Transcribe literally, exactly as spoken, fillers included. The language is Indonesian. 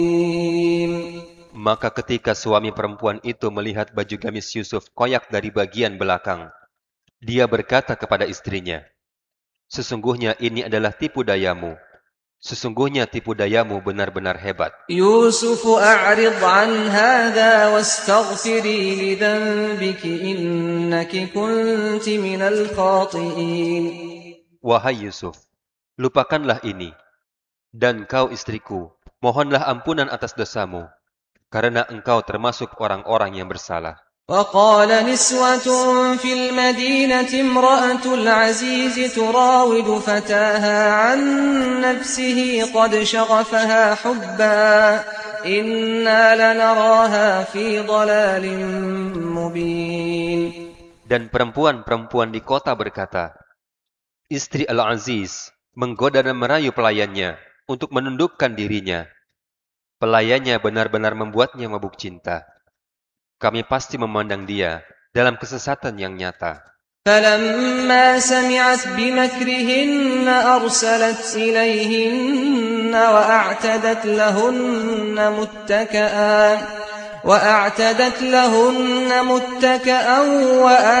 Maka ketika suami perempuan itu melihat baju gamis Yusuf koyak dari bagian belakang, dia berkata kepada istrinya, "Sesungguhnya ini adalah tipu dayamu. Sesungguhnya tipu dayamu benar-benar hebat. يوسف أعرض عن هذا واستغفري لذنبك إنك كنت من الخاطئين." Wahai Yusuf, lupakanlah ini. Dan kau istriku, mohonlah ampunan atas dosamu, karena engkau termasuk orang-orang yang bersalah. وقال نسوة في المدينة امرأة العزيز تراود فتاها عن نفسه قد شغفها حبا إنا لنراها في ضلال مبين. Dan perempuan-perempuan di kota berkata, istri Al-Aziz menggoda dan merayu pelayannya untuk menundukkan dirinya. Pelayannya benar-benar membuatnya mabuk cinta. Kami pasti memandang dia dalam kesesatan yang nyata. فلما سمعت بمكرهن أرسلت إليهن وأعتدت لهن متكئا وأعتدت لهن متكئا